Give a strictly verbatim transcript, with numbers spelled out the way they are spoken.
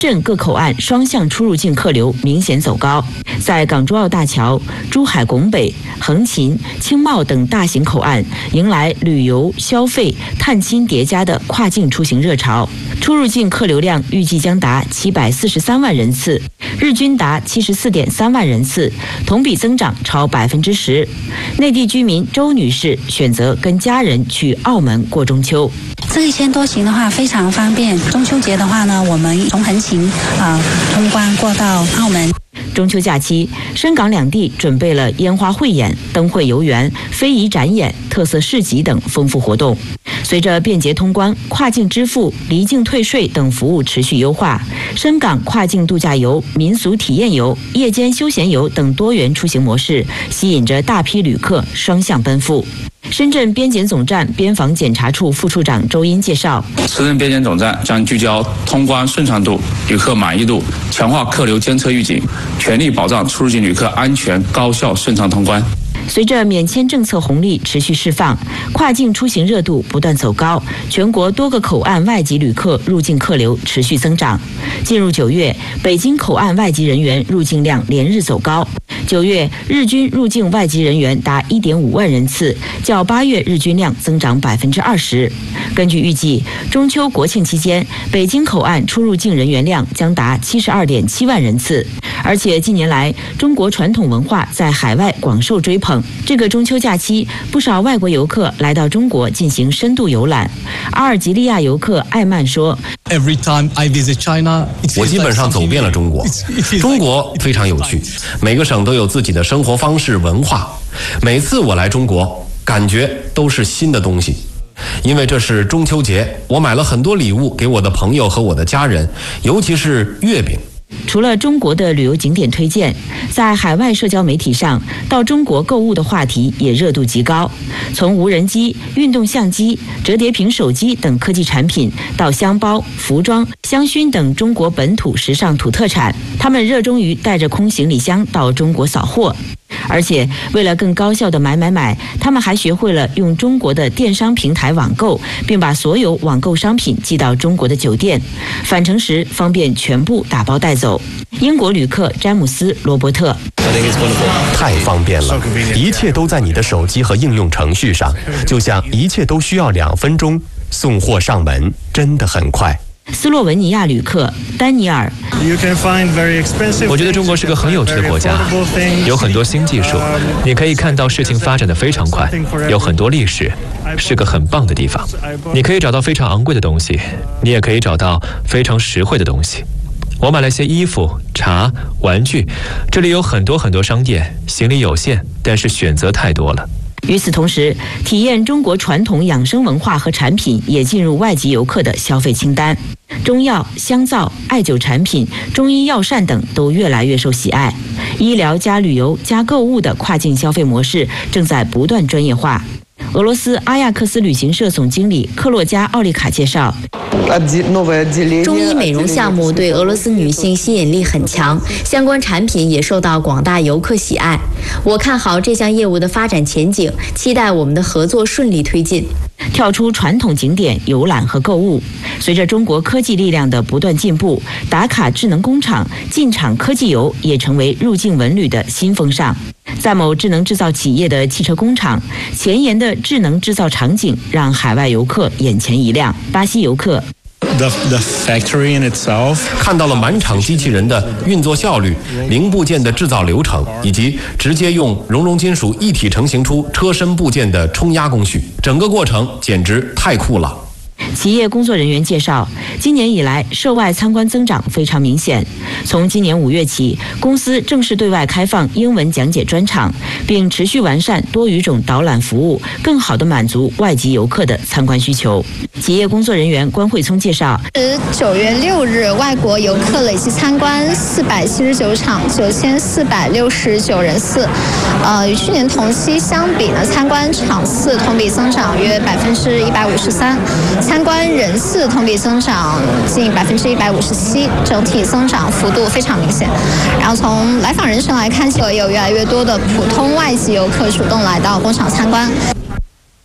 深圳各口岸双向出入境客流明显走高，在港珠澳大桥、珠海拱北、横琴、青茂等大型口岸迎来旅游、消费、探亲叠加的跨境出行热潮，出入境客流量预计将达七百四十三万人次，日均达七十四点三万人次，同比增长超百分之十。内地居民周女士选择跟家人去澳门过中秋。 这一千多行的话非常方便，中秋节的话呢，我们从横琴啊、呃、通关过到澳门。 中秋假期，深港两地准备了烟花汇演、灯会游园、非遗展演、特色市集等丰富活动。随着便捷通关、跨境支付、离境退税等服务持续优化，深港跨境度假游、民俗体验游、夜间休闲游等多元出行模式，吸引着大批旅客双向奔赴。深圳边检总站边防检查处副处长周英介绍， 深圳边检总站将聚焦通关顺畅度、旅客满意度，强化客流监测预警，全力保障出入境旅客安全、高效、顺畅通关。 随着免签政策红利持续释放，跨境出行热度不断走高，全国多个口岸外籍旅客入境客流持续增长。进入九月，北京口岸外籍人员入境量连日走高，九月日均入境外籍人员达 一点五万人次，较八月日均量增长百分之二十。根据预计，中秋国庆期间，北京口岸出入境人员量将达七十二点七万人次。而且近年来，中国传统文化在海外广受追捧。这个中秋假期，不少外国游客来到中国进行深度游览。阿尔及利亚游客艾曼说：“ 我基本上走遍了中国，中国非常有趣，每个省都有自己的生活方式、文化。每次我来中国，感觉都是新的东西。因为这是中秋节，我买了很多礼物给我的朋友和我的家人，尤其是月饼。” 除了中国的旅游景点推荐，在海外社交媒体上，到中国购物的话题也热度极高。从无人机、运动相机、折叠屏手机等科技产品，到香包、服装、香薰等中国本土时尚土特产，他们热衷于带着空行李箱到中国扫货。而且为了更高效的买买买，他们还学会了用中国的电商平台网购，并把所有网购商品寄到中国的酒店，返程时方便全部打包带走。英国旅客詹姆斯·罗伯特： 太方便了，一切都在你的手机和应用程序上，就像一切都需要两分钟，送货上门真的很快。 斯洛文尼亚旅客丹尼尔： 我觉得中国是个很有趣的国家，有很多新技术，你可以看到事情发展得非常快，有很多历史，是个很棒的地方。你可以找到非常昂贵的东西，你也可以找到非常实惠的东西。我买了些衣服、茶、玩具，这里有很多很多商店，行李有限，但是选择太多了。 与此同时，体验中国传统养生文化和产品也进入外籍游客的消费清单。中药、香皂、艾灸产品、中医药膳等都越来越受喜爱。医疗加旅游加购物的跨境消费模式正在不断专业化。俄罗斯阿亚克斯旅行社总经理克洛加奥利卡介绍， 中医美容项目对俄罗斯女性吸引力很强，相关产品也受到广大游客喜爱。我看好这项业务的发展前景，期待我们的合作顺利推进。 跳出传统景点游览和购物，随着中国科技力量的不断进步，打卡智能工厂、进厂科技游也成为入境文旅的新风尚。在某智能制造企业的汽车工厂，前沿的智能制造场景让海外游客眼前一亮。巴西游客 The, the factory in itself 看到了满场机器人的运作效率、零部件的制造流程，以及直接用熔融金属一体成型出车身部件的冲压工序，整个过程简直太酷了。 企业工作人员介绍，今年以来涉外参观增长非常明显。从今年五月起，公司正式对外开放英文讲解专场，并持续完善多语种导览服务，更好地满足外籍游客的参观需求。企业工作人员关慧聪介绍， 九月六日，外国游客累计参观四百七十九场，九千四百六十九人次。呃，与去年同期相比呢，参观场次同比增长约百分之一百五十三。参观人次同比增长近百分之一百五十七，整体增长幅度非常明显。然后从来访人数来看，有越来越多的普通外籍游客主动来到工厂参观。